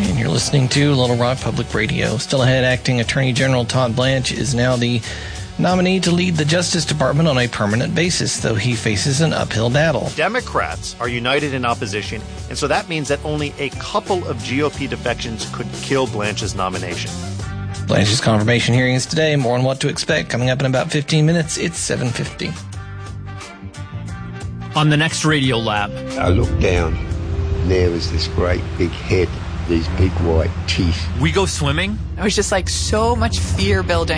And you're listening to Little Rock Public Radio. Still ahead, Acting Attorney General Todd Blanche is now the nominee to lead the Justice Department on a permanent basis, though he faces an uphill battle. Democrats are united in opposition, and so that means that only a couple of GOP defections could kill Blanche's nomination. Blanche's confirmation hearing is today. More on what to expect coming up in about 15 minutes. It's 7:50. On the next Radio Lab. I looked down, and there was this great big head, these big white teeth. We go swimming. It was just like so much fear building.